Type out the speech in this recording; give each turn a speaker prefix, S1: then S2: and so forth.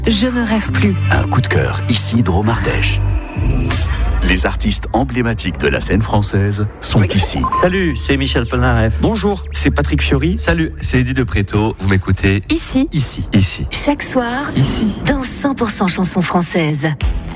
S1: Je ne rêve plus.
S2: Un coup de cœur, ici Drôme Ardèche. Les artistes emblématiques de la scène française sont ici.
S3: Salut, c'est Michel Polnareff.
S4: Bonjour, c'est Patrick Fiori.
S5: Salut, c'est Eddie de Préto. Vous m'écoutez
S1: Ici.
S5: ici.
S1: Chaque soir.
S5: Ici.
S1: Dans 100% chansons françaises.